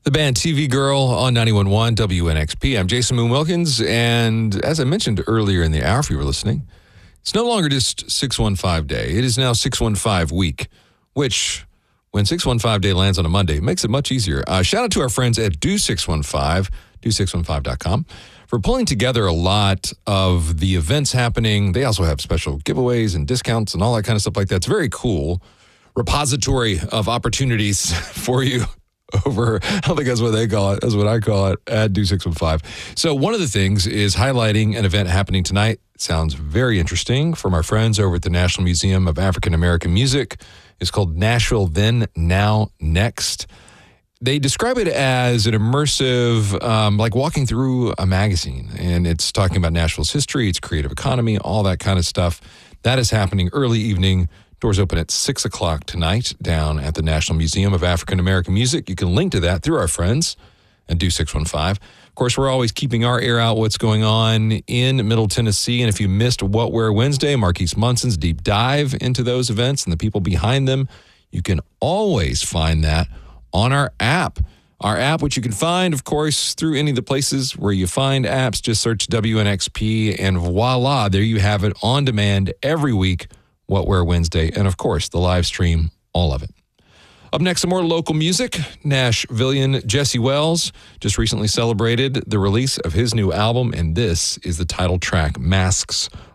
The band TV Girl on 91.1 WNXP. I'm Jason Moon Wilkins, and as I mentioned earlier in the hour, if you were listening, it's no longer just 615 Day. It is now 615 Week, which, when 615 Day lands on a Monday, makes it much easier. Shout out to our friends at Do615, do615.com, for pulling together a lot of the events happening. They also have special giveaways and discounts and all that kind of stuff like that. It's a very cool repository of opportunities for you over, I don't think that's what they call it. That's what I call it at Do615. So one of the things is highlighting an event happening tonight. It sounds very interesting from our friends over at the National Museum of African American Music. It's called Nashville Then, Now, Next. They describe it as an immersive, like walking through a magazine. And it's talking about Nashville's history, its creative economy, all that kind of stuff. That is happening early evening. Doors open at 6 o'clock tonight down at the National Museum of African American Music. You can link to that through our friends at Do615. Of course, we're always keeping our ear out what's going on in Middle Tennessee. And if you missed What Where Wednesday, Marquise Munson's deep dive into those events and the people behind them, you can always find that on our app. Our app, which you can find, of course, through any of the places where you find apps. Just search WNXP and voila, there you have it on demand every week. What Where Wednesday, and of course, the live stream, all of it. Up next, some more local music. Nashvillian Jesse Wells just recently celebrated the release of his new album, and this is the title track, Masks